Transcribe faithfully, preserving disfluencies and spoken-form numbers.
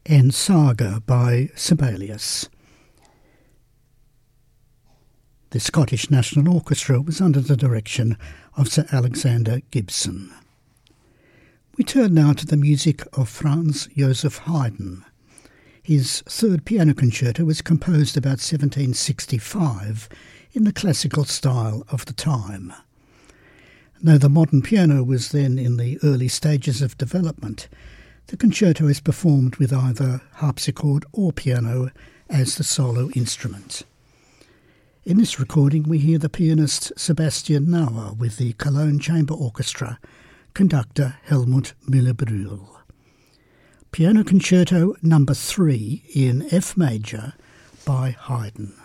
En Saga by Sibelius. The Scottish National Orchestra was under the direction of Sir Alexander Gibson. We turn now to the music of Franz Joseph Haydn. His third piano concerto was composed about seventeen sixty-five in the classical style of the time. Though the modern piano was then in the early stages of development, the concerto is performed with either harpsichord or piano as the solo instrument. In this recording we hear the pianist Sebastian Nauer with the Cologne Chamber Orchestra, conductor Helmut Müller-Brühl. Piano Concerto number three in F major by Haydn.